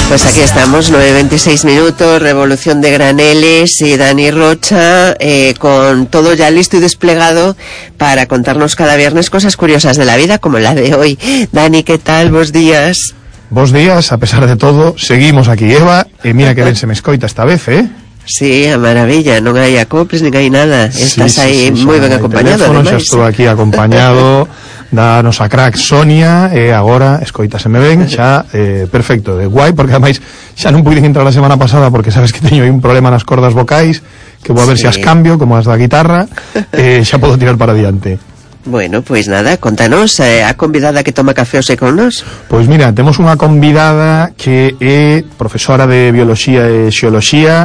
Pues aquí estamos, 9:26 minutos, Revolución de Graneles y Dani Rocha, con todo ya listo y desplegado para contarnos cada viernes cosas curiosas de la vida, como la de hoy. Dani, ¿qué tal? Bos días. Bos días, a pesar de todo, seguimos aquí, Eva, e mira que ben se me escoita esta vez, Sí, a maravilla, non hai acoples, nin hai nada. Estás aí moi ben acompañado, ademais. Xa estou aquí acompañado da nosa crack Sonia, e agora, escoitaseme ben, xa, perfecto, de guai, porque ademais xa non puiden entrar a semana pasada, porque sabes que teño aí un problema nas cordas vocais, que vou a ver se as cambio, como as da guitarra, xa podo tirar para diante. Bueno, pois nada, contanos, a convidada que toma café hoxe con nós. Pois mira, temos unha convidada que é profesora de Bioloxía e Xeoloxía,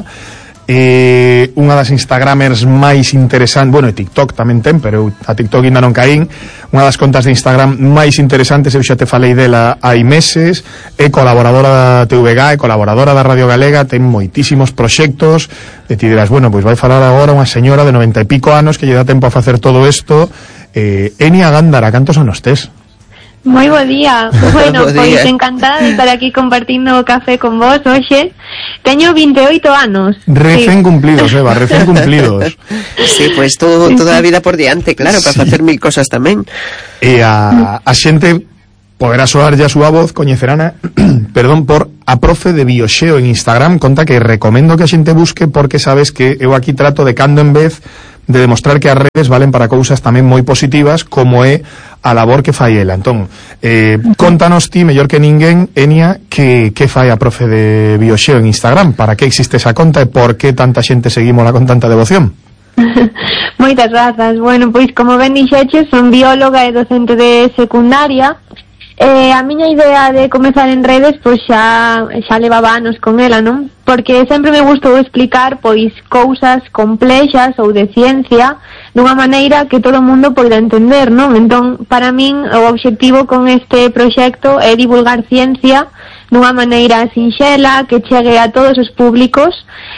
unha das Instagramers máis interesantes, bueno, e TikTok tamén ten, pero a TikTok ainda non caín, unha das contas de Instagram máis interesantes, eu xa te falei dela hai meses, é colaboradora da TVG, é colaboradora da Radio Galega, ten moitísimos proxectos, e ti dirás, bueno, pois vai falar agora unha señora de 90 e pico anos que lle dá tempo a facer todo isto. Enia Gándara, cantos anos tes? Moi bo día. Bueno, pois encantada de estar aquí compartindo o café con vos hoxe. Teño 28 anos. Recén cumplidos, Eva, recén cumplidos. Sí, pois toda a vida por diante, claro, para facer mil cosas tamén. E a xente poderá soar ya a súa voz, coñecerana, perdón, por a profe de Bioxeo en Instagram, conta que recomendo que a xente busque, porque sabes que eu aquí trato de cando en vez de demostrar que as redes valen para cousas tamén moi positivas, como é a labor que fai ela. Entón, contanos ti, mellor que ninguén, Enia, que fai a profe de Bioxeo en Instagram, para que existe esa conta e por que tanta xente seguímola con tanta devoción. Moitas grazas. Bueno, pois como ben dixeches, son bióloga e docente de secundaria. A miña idea de comezar en redes pois xa levaba anos con ela, non? Porque sempre me gustou explicar pois cousas complexas ou de ciencia dunha maneira que todo o mundo poida entender, non? Entón, para min, o obxectivo con este proxecto é divulgar ciencia dunha maneira sinxela, que chegue a todos os públicos,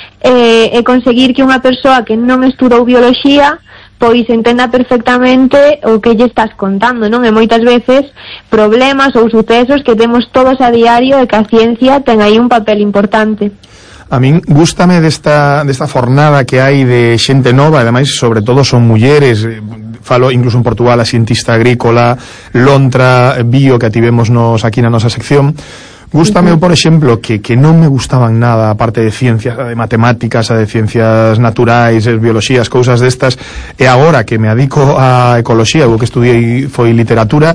e conseguir que unha persoa que non estudou bioloxía pois entenda perfectamente o que lle estás contando, non? E moitas veces problemas ou sucesos que temos todos a diario e que a ciencia ten aí un papel importante. A min gústame desta fornada que hai de xente nova, e ademais, sobre todo, son mulleres. Falo incluso en Portugal a cientista agrícola, Lontra Bio, que ativemos aquí na nosa sección. Gústame, por exemplo, que non me gustaban nada a parte de ciencias, de matemáticas, a de ciencias naturais, bioloxías, cousas destas, e agora que me adico a ecoloxía, o que estudiei foi literatura,